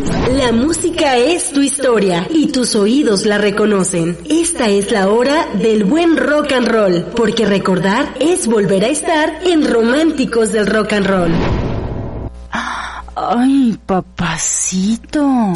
La música es tu historia y tus oídos la reconocen. Esta es la hora del buen rock and roll, porque recordar es volver a estar en Románticos del Rock and Roll. Ay, papacito.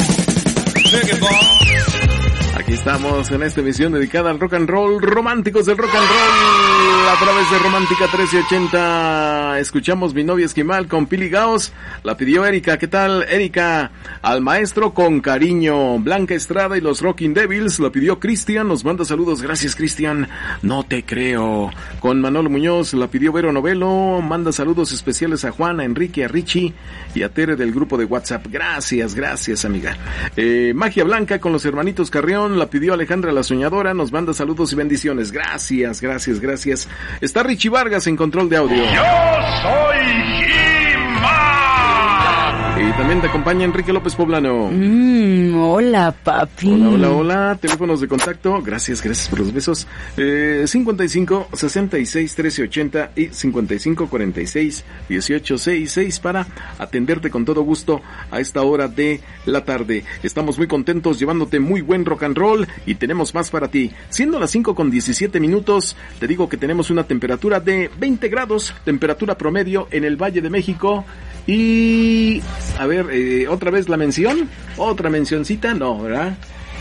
Aquí estamos en esta emisión dedicada al rock and roll, Románticos del Rock and Roll, a través de Romántica 1380. Escuchamos Mi Novia Esquimal con Pili Gaos, la pidió Erika. ¿Qué tal, Erika? Al maestro con cariño. Blanca Estrada y los Rocking Devils, lo pidió Cristian, nos manda saludos. Gracias, Cristian. No te creo. Con Manolo Muñoz, la pidió Vero Novelo, manda saludos especiales a Juan, a Enrique, a Richie y a Tere del grupo de WhatsApp. Gracias, amiga. Magia Blanca con los hermanitos Carrión, la pidió Alejandra la Soñadora, nos manda saludos y bendiciones. Gracias. Está Richie Vargas en control de audio. Yo soy He-Man. Y también te acompaña Enrique López Poblano. Hola, papi. Hola. Teléfonos de contacto. Gracias por los besos. 55 66 13 80 y 55 46 18 66 para atenderte con todo gusto a esta hora de la tarde. Estamos muy contentos llevándote muy buen rock and roll y tenemos más para ti. Siendo las 5:17, te digo que tenemos una temperatura de 20 grados, temperatura promedio en el Valle de México. Y a ver, otra vez la mención, otra mencioncita, no, ¿verdad?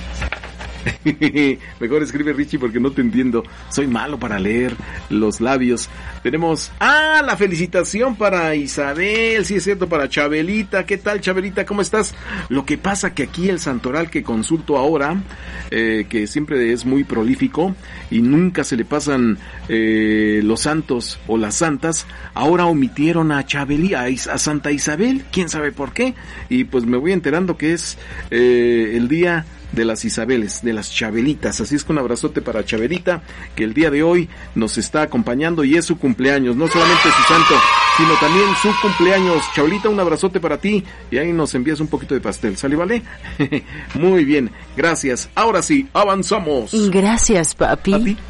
Mejor escribe Richie porque no te entiendo. Soy malo para leer los labios. Tenemos la felicitación para Isabel, sí es cierto, para Chabelita. ¿Qué tal, Chabelita? ¿Cómo estás? Lo que pasa que aquí el santoral que consulto ahora, que siempre es muy prolífico y nunca se le pasan los santos o las santas, ahora omitieron a Chabelita, a Santa Isabel, quién sabe por qué. Y pues me voy enterando que es el día de las Isabeles, de las Chabelitas. Así es que un abrazote para Chabelita, que el día de hoy nos está acompañando y es su cumpleaños, no solamente su santo, sino también su cumpleaños. Chabelita, un abrazote para ti y ahí nos envías un poquito de pastel, ¿sale, vale? Muy bien, gracias. Ahora sí, avanzamos. Gracias, papi.